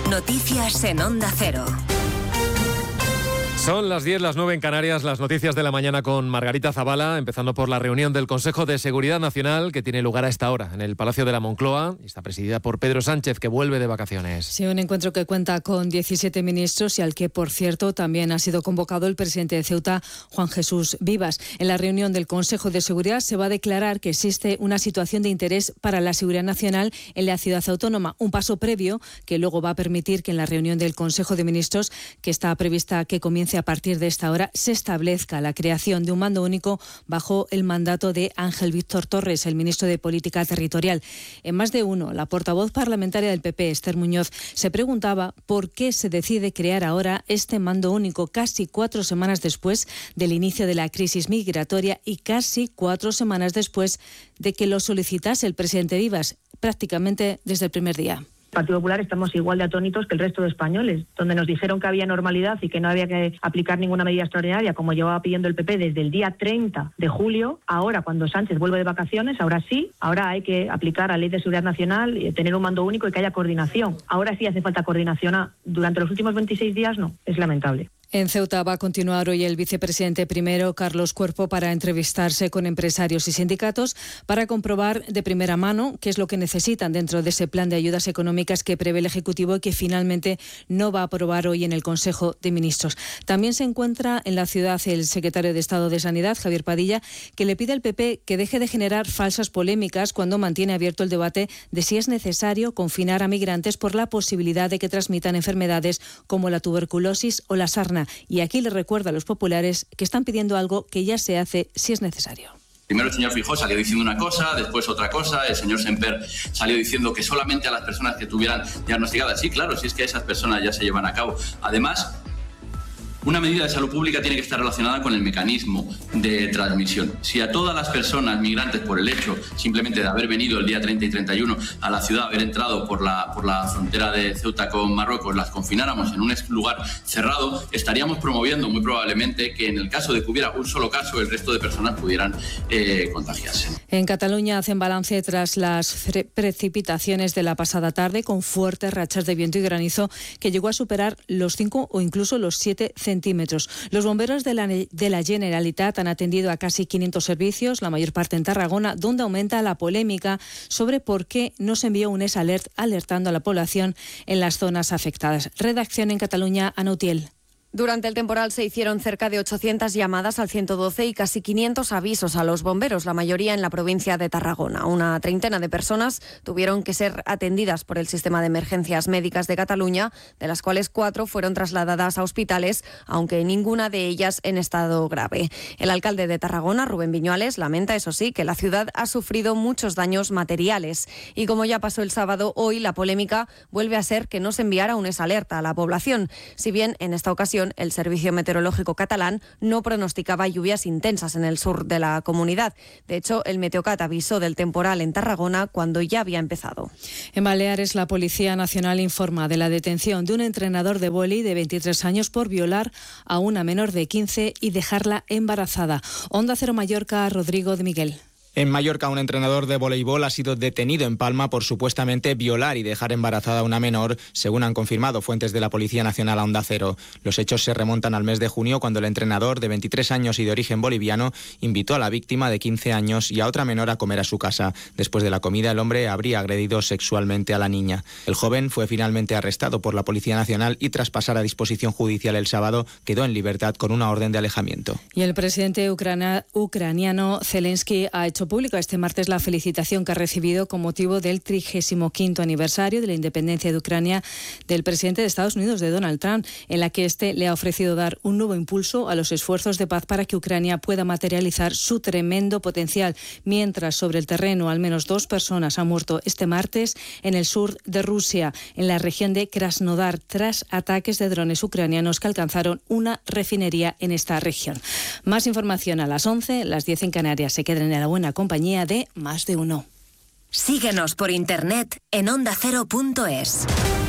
Noticias en Onda Cero. Son las 10, las 9 en Canarias, las noticias de la mañana con Margarita Zavala, empezando por la reunión del Consejo de Seguridad Nacional que tiene lugar a esta hora en el Palacio de la Moncloa y está presidida por Pedro Sánchez, que vuelve de vacaciones. Sí, un encuentro que cuenta con 17 ministros y al que, por cierto, también ha sido convocado el presidente de Ceuta, Juan Jesús Vivas. En la reunión del Consejo de Seguridad se va a declarar que existe una situación de interés para la seguridad nacional en la ciudad autónoma, un paso previo que luego va a permitir que en la reunión del Consejo de Ministros, que está prevista que comience a partir de esta hora, se establezca la creación de un mando único bajo el mandato de Ángel Víctor Torres, el ministro de Política Territorial. En Más de Uno, la portavoz parlamentaria del PP, Esther Muñoz, se preguntaba por qué se decide crear ahora este mando único casi 4 semanas después del inicio de la crisis migratoria y casi 4 semanas después de que lo solicitase el presidente Vivas, prácticamente desde el primer día. Partido Popular estamos igual de atónitos que el resto de españoles, donde nos dijeron que había normalidad y que no había que aplicar ninguna medida extraordinaria, como llevaba pidiendo el PP desde el día 30 de julio. Ahora, cuando Sánchez vuelve de vacaciones, ahora sí, ahora hay que aplicar la Ley de Seguridad Nacional, y tener un mando único y que haya coordinación. Ahora sí hace falta coordinación. Durante los últimos 26 días no, es lamentable. En Ceuta va a continuar hoy el vicepresidente primero, Carlos Cuerpo, para entrevistarse con empresarios y sindicatos para comprobar de primera mano qué es lo que necesitan dentro de ese plan de ayudas económicas que prevé el Ejecutivo y que finalmente no va a aprobar hoy en el Consejo de Ministros. También se encuentra en la ciudad el secretario de Estado de Sanidad, Javier Padilla, que le pide al PP que deje de generar falsas polémicas cuando mantiene abierto el debate de si es necesario confinar a migrantes por la posibilidad de que transmitan enfermedades como la tuberculosis o la sarna. Y aquí le recuerda a los populares que están pidiendo algo que ya se hace si es necesario. Primero el señor Feijóo salió diciendo una cosa, después otra cosa, el señor Semper salió diciendo que solamente a las personas que tuvieran diagnosticadas. Sí, claro, si es que esas personas ya se llevan a cabo. Además, una medida de salud pública tiene que estar relacionada con el mecanismo de transmisión. Si a todas las personas migrantes, por el hecho simplemente de haber venido el día 30 y 31 a la ciudad, haber entrado por la frontera de Ceuta con Marruecos, las confináramos en un lugar cerrado, estaríamos promoviendo muy probablemente que en el caso de que hubiera un solo caso, el resto de personas pudieran contagiarse. En Cataluña hacen balance tras las precipitaciones de la pasada tarde, con fuertes rachas de viento y granizo que llegó a superar los 5 o incluso los 7 centímetros. Los bomberos de la Generalitat han atendido a casi 500 servicios, la mayor parte en Tarragona, donde aumenta la polémica sobre por qué no se envió un S-Alert alertando a la población en las zonas afectadas. Redacción en Cataluña, Ana Utiel. Durante el temporal se hicieron cerca de 800 llamadas al 112 y casi 500 avisos a los bomberos, la mayoría en la provincia de Tarragona. Una treintena de personas tuvieron que ser atendidas por el sistema de emergencias médicas de Cataluña, de las cuales 4 fueron trasladadas a hospitales, aunque ninguna de ellas en estado grave. El alcalde de Tarragona, Rubén Viñuales, lamenta, eso sí, que la ciudad ha sufrido muchos daños materiales. Y como ya pasó el sábado, hoy la polémica vuelve a ser que no se enviara un S-Alerta a la población, si bien en esta ocasión el Servicio Meteorológico catalán no pronosticaba lluvias intensas en el sur de la comunidad. De hecho, el Meteocat avisó del temporal en Tarragona cuando ya había empezado. En Baleares, la Policía Nacional informa de la detención de un entrenador de vóley de 23 años por violar a una menor de 15 y dejarla embarazada. Onda Cero Mallorca, Rodrigo de Miguel. En Mallorca, un entrenador de voleibol ha sido detenido en Palma por supuestamente violar y dejar embarazada a una menor, según han confirmado fuentes de la Policía Nacional a Onda Cero. Los hechos se remontan al mes de junio, cuando el entrenador, de 23 años y de origen boliviano, invitó a la víctima de 15 años y a otra menor a comer a su casa. Después de la comida, el hombre habría agredido sexualmente a la niña. El joven fue finalmente arrestado por la Policía Nacional y, tras pasar a disposición judicial el sábado, quedó en libertad con una orden de alejamiento. Y el presidente ucraniano Zelensky ha hecho pública este martes la felicitación que ha recibido con motivo del 35º aniversario de la independencia de Ucrania del presidente de Estados Unidos, de Donald Trump, en la que este le ha ofrecido dar un nuevo impulso a los esfuerzos de paz para que Ucrania pueda materializar su tremendo potencial. Mientras, sobre el terreno, al menos 2 personas han muerto este martes en el sur de Rusia, en la región de Krasnodar, tras ataques de drones ucranianos que alcanzaron una refinería en esta región. Más información a las 11, las 10 en Canarias. Se quedan en la buena compañía de Más de Uno. Síguenos por internet en ondacero.es.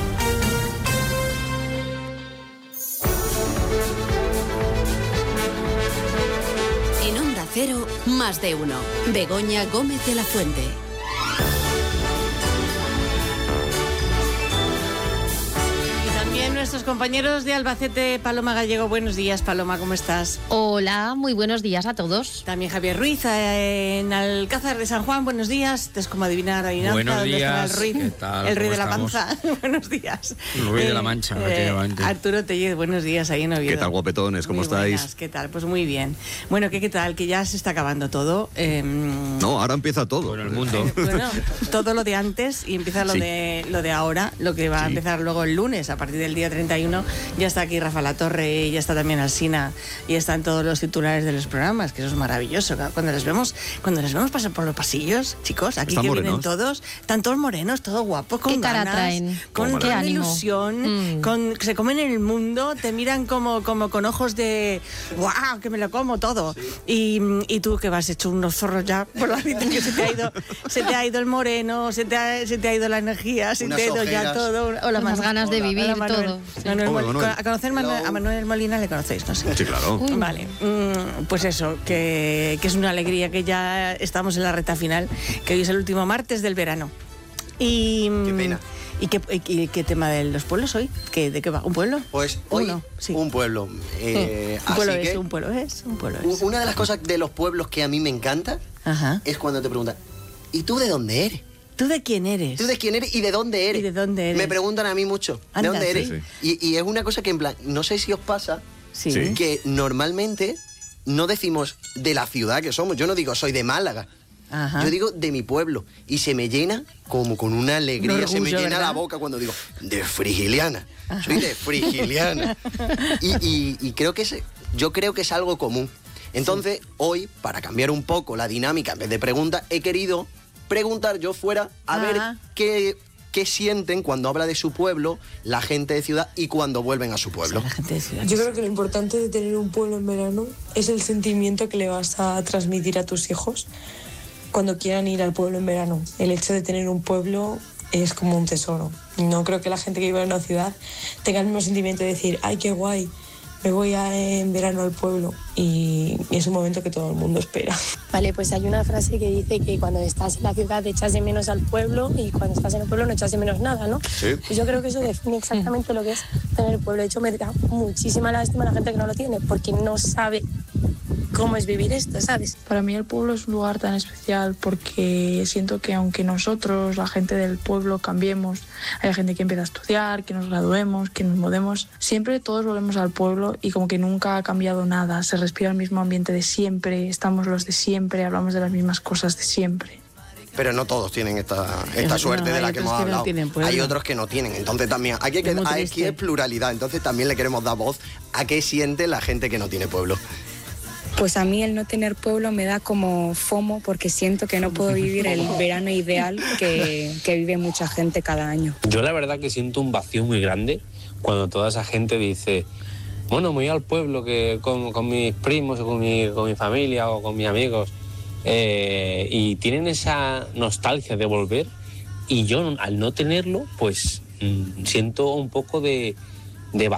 En Onda Cero, Más de Uno. Begoña Gómez de la Fuente. nuestros compañeros de Albacete. Paloma Gallego, buenos días. Paloma, ¿cómo estás? Hola, muy buenos días a todos. También Javier Ruiz en Alcázar de San Juan, buenos días. Es como adivinar adivinanza. Buenos días. El Ruiz, ¿Qué tal? el Rey de la estamos? Panza. Buenos días. El Rey de la Mancha, efectivamente. Arturo Tellez, buenos días ahí en Oviedo. ¿Qué tal, guapetones? ¿Cómo Muy estáis? buenas, ¿qué tal? Pues muy bien. Bueno, ¿qué tal? Que ya se está acabando todo. No, ahora empieza todo. En el mundo. Bueno, todo lo de antes y empieza lo Sí. de ahora, lo que va a empezar luego el lunes, a partir del día 31. Ya está aquí Rafa Latorre, ya está también Alsina, y están todos los titulares de los programas, que eso es maravilloso. Cuando les vemos pasar por los pasillos, chicos, aquí Están que morenos. vienen todos, están todos morenos, todos guapos, con ¿Qué cara ganas, traen? con ¿Qué ánimo? ilusión, se comen el mundo, te miran como con ojos de ¡guau! Que me lo como todo. Y tú que vas hecho unos zorros ya por la vida, que se te ha ido el moreno, se te ha ido la energía, se te ha ido ya todo. Hola, Unas ganas de vivir, Hola, Manuel. todo. Sí. Manuel, Hola, Manuel. A conocer a Manuel Molina le conocéis, no sé. Sí, claro. Vale, pues eso, que es una alegría que ya estamos en la recta final, que hoy es el último martes del verano. Y, Qué pena. ¿Y qué tema de los pueblos hoy? ¿De qué va? ¿Un pueblo? Pues hoy, Uno, sí. un pueblo. Un pueblo así es, que, un pueblo es. Una de las cosas de los pueblos que a mí me encanta Ajá. es cuando te preguntan, ¿y tú de dónde eres? ¿Tú de quién eres? ¿Tú de quién eres y de dónde eres? ¿Y de dónde eres? Me preguntan a mí mucho, Anda, ¿de dónde eres? sí. Y es una cosa que en plan, no sé si os pasa, Sí. Sí. que normalmente no decimos de la ciudad que somos. Yo no digo soy de Málaga. Ajá. Yo digo de mi pueblo. Y se me llena como con una alegría. Un Se me orgullo, llena ¿verdad? la boca cuando digo de Frigiliana. Soy de Frigiliana. y creo que yo creo que es algo común. Entonces, hoy, para cambiar un poco la dinámica, en vez de preguntas, he querido preguntar yo fuera a ver qué sienten cuando habla de su pueblo la gente de ciudad y cuando vuelven a su pueblo. Yo creo que lo importante de tener un pueblo en verano es el sentimiento que le vas a transmitir a tus hijos cuando quieran ir al pueblo en verano. El hecho de tener un pueblo es como un tesoro. No creo que la gente que vive en una ciudad tenga el mismo sentimiento de decir, ¡ay, qué guay! Me voy en verano al pueblo, y es un momento que todo el mundo espera. Vale, pues hay una frase que dice que cuando estás en la ciudad echas de menos al pueblo y cuando estás en el pueblo no echas de menos nada, ¿no? Sí. Y yo creo que eso define exactamente lo que es tener el pueblo. De hecho, me da muchísima lástima a la gente que no lo tiene porque no sabe cómo es vivir esto, ¿sabes? Para mí el pueblo es un lugar tan especial porque siento que aunque nosotros, la gente del pueblo, cambiemos, hay gente que empieza a estudiar, que nos graduemos, que nos mudemos, siempre todos volvemos al pueblo y como que nunca ha cambiado nada, se respira el mismo ambiente de siempre, estamos los de siempre, hablamos de las mismas cosas de siempre. Pero no todos tienen esta suerte No, de la hay que otros hemos que no hablado. tienen pueblo. Hay otros que no tienen. Entonces también aquí triste. es pluralidad. Entonces también le queremos dar voz a qué siente la gente que no tiene pueblo. Pues a mí el no tener pueblo me da como FOMO porque siento que no puedo vivir el verano ideal que vive mucha gente cada año. Yo la verdad que siento un vacío muy grande cuando toda esa gente dice, bueno, me voy al pueblo que con mis primos o con mi familia o con mis amigos, y tienen esa nostalgia de volver, y yo al no tenerlo pues siento un poco de vacío.